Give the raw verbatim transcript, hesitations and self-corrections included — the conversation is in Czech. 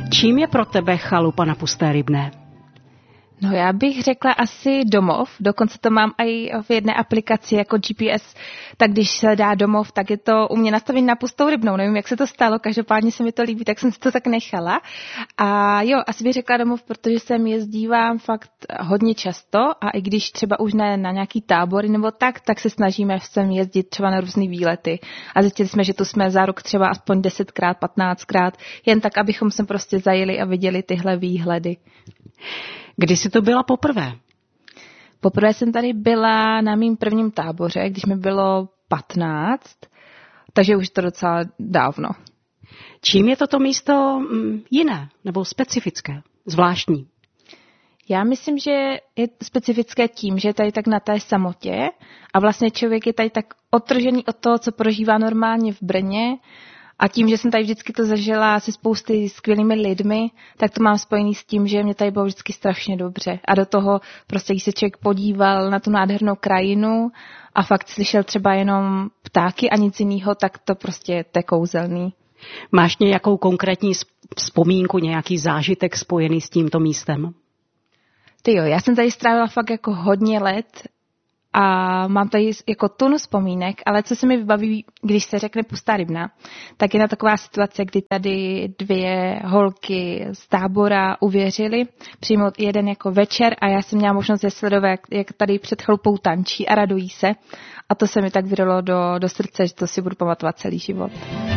Čím je pro tebe chalupa na Pusté Rybné? No já bych řekla asi domov, dokonce to mám i v jedné aplikaci jako G P S, tak když se dá domov, tak je to u mě nastavený na Pustou Rybnou, nevím, jak se to stalo, každopádně se mi to líbí, tak jsem si to tak nechala. A jo, asi bych řekla domov, protože sem jezdívám fakt hodně často a i když třeba už ne na nějaký tábory nebo tak, tak se snažíme sem jezdit třeba na různý výlety. A zjistili jsme, že tu jsme za rok třeba aspoň desetkrát, patnáctkrát, jen tak, abychom sem prostě zajeli a viděli tyhle výhledy. Kdy jsi to byla poprvé? Poprvé jsem tady byla na mým prvním táboře, když mi bylo patnáct, takže už to docela dávno. Čím je toto místo jiné nebo specifické, zvláštní? Já myslím, že je specifické tím, že je tady tak na té samotě a vlastně člověk je tady tak odtržený od toho, co prožívá normálně v Brně. A tím, že jsem tady vždycky to zažila se spousty skvělými lidmi, tak to mám spojený s tím, že mě tady bylo vždycky strašně dobře. A do toho prostě, když se člověk podíval na tu nádhernou krajinu a fakt slyšel třeba jenom ptáky a nic jiného, tak to prostě je kouzelný. Máš nějakou konkrétní vzpomínku, nějaký zážitek spojený s tímto místem? Ty jo, já jsem tady strávila fakt jako hodně let a mám tady jako tunu vzpomínek, ale co se mi vybaví, když se řekne Pustá Rybna, tak je na taková situace, kdy tady dvě holky z tábora uvěřily přijmout jeden jako večer a já jsem měla možnost je sledovat, jak tady před chalupou tančí a radují se. A to se mi tak vyralo do, do srdce, že to si budu pamatovat celý život.